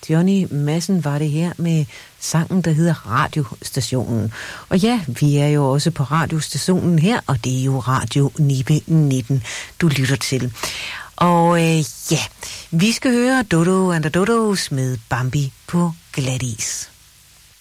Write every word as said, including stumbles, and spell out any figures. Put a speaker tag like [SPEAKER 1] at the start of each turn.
[SPEAKER 1] Johnny Madsen var det her med sangen, der hedder Radiostationen. Og ja, vi er jo også på radiostationen her, og det er jo Radio Nibe nitten, du lytter til. Og øh, ja, vi skal høre Dodo and the Dodos med Bambi på glatis.